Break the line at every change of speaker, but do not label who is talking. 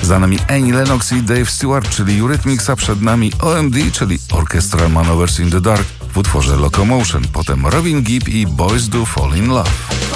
Za nami Annie Lennox i Dave Stewart, czyli Eurythmics, a przed nami OMD, czyli Orchestral Maneuvers in the Dark w utworze Locomotion. Potem Robin Gibb i Boys Do Fall in Love.